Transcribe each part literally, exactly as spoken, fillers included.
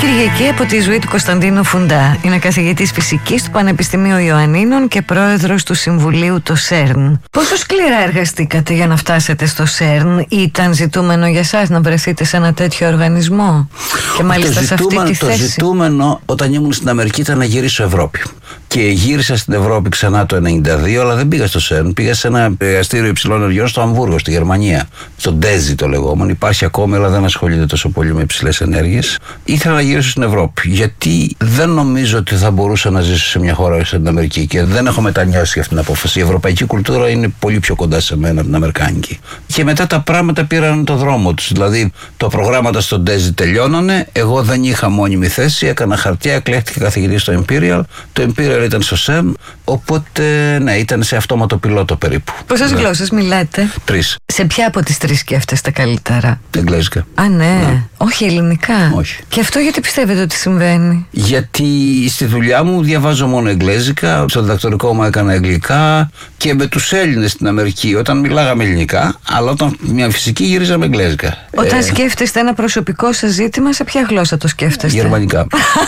Κυριακή από τη ζωή του Κωνσταντίνου Φουντά. Είναι καθηγητής φυσικής του Πανεπιστημίου Ιωαννίνων και πρόεδρος του Συμβουλίου το ΣΕΡΝ. Πόσο σκληρά εργαστήκατε για να φτάσετε στο ΣΕΡΝ? Ήταν ζητούμενο για σας να βρεθείτε σε ένα τέτοιο οργανισμό? Και μάλιστα το σε αυτή τη το θέση. Το ζητούμενο όταν ήμουν στην Αμερική ήταν να γυρίσω Ευρώπη. Και γύρισα στην Ευρώπη ξανά το ενενήντα δύο, αλλά δεν πήγα στο ΣΕΡΝ. Πήγα σε ένα εργαστήριο υψηλών ενεργειών στο Αμβούργο, στη Γερμανία. Στο ντέζι το λεγόμενο. Υπάρχει ακόμη, αλλά δεν ασχολείται τόσο πολύ με υψηλές ενέργειες. Ήθελα να γυρίσω στην Ευρώπη. Γιατί δεν νομίζω ότι θα μπορούσα να ζήσω σε μια χώρα σαν την Αμερική. Και δεν έχω μετανιώσει για αυτήν την απόφαση. Η ευρωπαϊκή κουλτούρα είναι πολύ πιο κοντά σε μένα από την αμερικάνικη. Και μετά τα πράγματα πήραν το δρόμο τους. Δηλαδή, τα προγράμματα στο ντέζι τελειώνανε. Εγώ δεν είχα μόνιμη θέση. Έκανα χαρτιά, εκλέχτηκα καθηγητής στο Imperial. Το Imperial ήταν στο ΣΕΜ, οπότε ναι, ήταν σε αυτόματο πιλότο περίπου. Πόσες γλώσσες μιλάτε? Τρεις. Σε ποια από τις τρεις σκέφτεστε καλύτερα? Εγγλέζικα. Α, ναι. ναι. Όχι ελληνικά. Όχι. Και αυτό γιατί πιστεύετε ότι συμβαίνει? Γιατί στη δουλειά μου διαβάζω μόνο εγγλέζικα, στο διδακτορικό μου έκανα αγγλικά και με τους Έλληνες στην Αμερική όταν μιλάγαμε ελληνικά, αλλά όταν μια φυσική γυρίζαμε εγγλέζικα. Όταν ε... σκέφτεστε ένα προσωπικό σας ζήτημα, σε ποια γλώσσα το σκέφτεστε? Γερμανικά.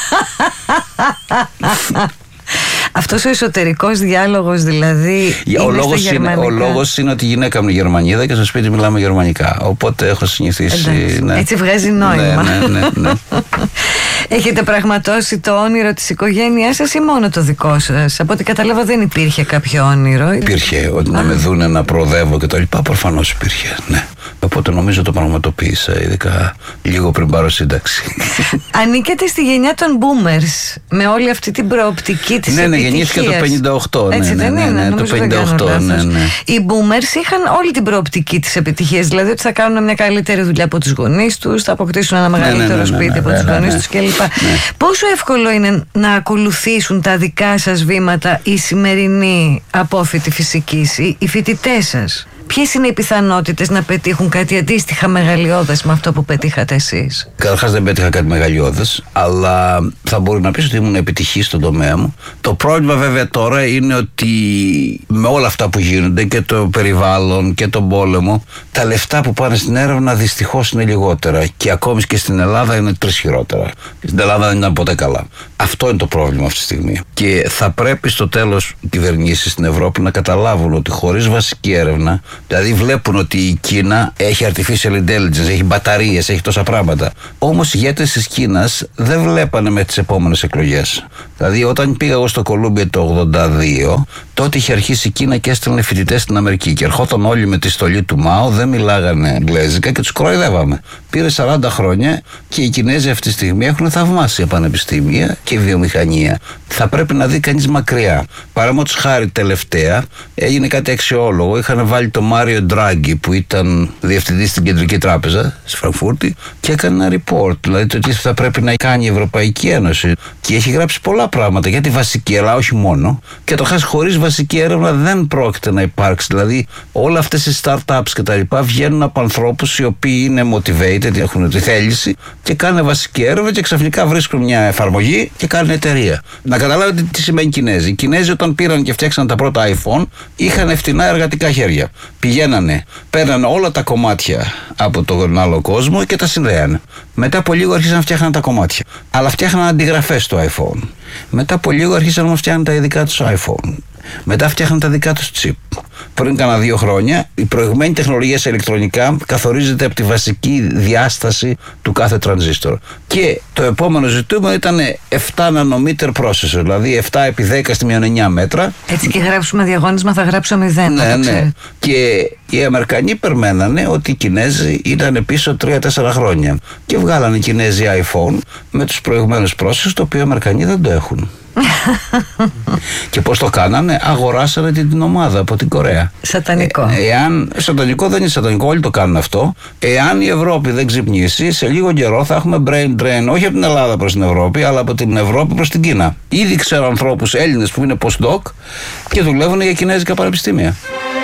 Αυτός ο εσωτερικός διάλογος δηλαδή είναι ο λόγος στα είναι, ο λόγος είναι ότι η γυναίκα μου είναι Γερμανίδα και στο σπίτι μιλάμε γερμανικά. Οπότε έχω συνηθίσει. Ναι. Έτσι βγάζει νόημα. Ναι, ναι, ναι, ναι. Έχετε πραγματώσει το όνειρο της οικογένειάς σας ή μόνο το δικό σας? Από ό,τι κατάλαβα δεν υπήρχε κάποιο όνειρο. Υπήρχε, ότι να με δούνε να προοδεύω και τα λοιπά. Προφανώς υπήρχε, ναι. Οπότε νομίζω το πραγματοποίησα, ειδικά λίγο πριν πάρω σύνταξη. Ανήκετε στη γενιά των boomers, με όλη αυτή την προοπτική της ναι, ναι, επιτυχίας. γεννήθηκα το πενήντα οκτώ. Έτσι ναι, δεν ναι, είναι, ναι, νομίζω το πενήντα οκτώ, δεν κάνω ναι, ναι. Οι boomers είχαν όλη την προοπτική της επιτυχίας, δηλαδή ότι θα κάνουν μια καλύτερη δουλειά από τους γονείς τους, θα αποκτήσουν ένα μεγαλύτερο ναι, ναι, ναι, σπίτι ναι, από ναι, τους ναι, γονείς ναι. τους κλπ. Ναι. Πόσο εύκολο είναι να ακολουθήσουν τα δικά σας βήματα οι σημερινοί απόφοιτοι φυσικής, οι, οι φοιτητές σας? Ποιες είναι οι πιθανότητες να πετύχουν κάτι αντίστοιχα μεγαλειώδες με αυτό που πετύχατε εσείς? Καταρχάς δεν πέτυχα κάτι μεγαλειώδες, αλλά θα μπορεί να πεις ότι ήμουν επιτυχής στον τομέα μου. Το πρόβλημα βέβαια τώρα είναι ότι με όλα αυτά που γίνονται και το περιβάλλον και τον πόλεμο, τα λεφτά που πάνε στην έρευνα δυστυχώς είναι λιγότερα και ακόμη και στην Ελλάδα είναι τρεις χειρότερα. Στην Ελλάδα δεν ήταν ποτέ καλά. Αυτό είναι το πρόβλημα αυτή τη στιγμή. Και θα πρέπει στο τέλος οι κυβερνήσεις στην Ευρώπη να καταλάβουν ότι χωρίς βασική έρευνα, δηλαδή βλέπουν ότι η Κίνα έχει artificial intelligence, έχει μπαταρίες, έχει τόσα πράγματα. Όμως οι ηγέτες της Κίνας δεν βλέπανε με τις επόμενες εκλογές. Δηλαδή όταν πήγα εγώ στο Κολούμπια το ογδόντα δύο, τότε είχε αρχίσει η Κίνα και έστελνε φοιτητές στην Αμερική και ερχόταν όλοι με τη στολή του Μάο, δεν μιλάγανε εγγλέζικα και τους κοροϊδεύαμε. Πήρε σαράντα χρόνια και οι Κινέζοι αυτή τη στιγμή έχουν θαυμάσια πανεπιστήμια και βιομηχανία. Θα πρέπει να δει κανείς μακριά. Παραδείγματος χάρη τελευταία έγινε κάτι αξιόλογο. Είχαν βάλει τον Μάριο Ντράγκη που ήταν διευθυντής στην Κεντρική Τράπεζα στη Φραγκφούρτη και έκανε ένα report, δηλαδή το τι θα πρέπει να κάνει η Ευρωπαϊκή Ένωση. Και έχει γράψει πολλά πράγματα για τη βασική, αλλά όχι μόνο. Και το χάσει χωρίς βασική έρευνα δεν πρόκειται να υπάρξει. Δηλαδή όλα αυτές οι startups και τα λοιπά βγαίνουν από ανθρώπους οι οποίοι είναι motivated, έχουν τη θέληση και κάνουν βασική έρευνα και ξαφνικά βρίσκουν μια εφαρμογή και κάνουν εταιρεία. Να καταλάβετε τι σημαίνει Κινέζοι. Οι Κινέζοι όταν πήραν και φτιάξαν τα πρώτα iPhone είχαν φτηνά εργατικά χέρια. Πηγαίνανε, παίρνανε όλα τα κομμάτια από τον άλλο κόσμο και τα συνδέανε. Μετά από λίγο άρχισαν να φτιάχναν τα κομμάτια. Αλλά φτιάχναν αντιγραφές στο iPhone. Μετά από λίγο άρχισαν να φτιάχνουν τα ειδικά τους iPhone. Μετά φτιάχναν τα δικά τους chip. Πριν κάνα δύο χρόνια, η προηγμένη τεχνολογία σε ηλεκτρονικά καθορίζεται από τη βασική διάσταση του κάθε τρανζίστορ. Και το επόμενο ζητούμενο ήταν επτά νανομίτερ processor, δηλαδή επτά επί δέκα στη μείον εννιά μέτρα. Έτσι και γράψουμε διαγώνισμα, θα γράψω μηδέν. Ναι, ναι. Και οι Αμερικανοί περμένανε ότι οι Κινέζοι ήταν πίσω τρία τέσσερα χρόνια. Και βγάλανε οι Κινέζοι iPhone με τους προηγουμένους processors, το οποίο οι Αμερικανοί δεν το έχουν. Και πώς το κάνανε? Αγοράσανε την ομάδα από την Κορέα. Σατανικό. Ε, εάν, σατανικό δεν είναι σατανικό, όλοι το κάνουν αυτό. Εάν η Ευρώπη δεν ξυπνήσει, σε λίγο καιρό θα έχουμε brain drain, όχι από την Ελλάδα προς την Ευρώπη, αλλά από την Ευρώπη προς την Κίνα. Ήδη ξέρω ανθρώπους Έλληνες που είναι postdoc και δουλεύουν για κινέζικα πανεπιστήμια.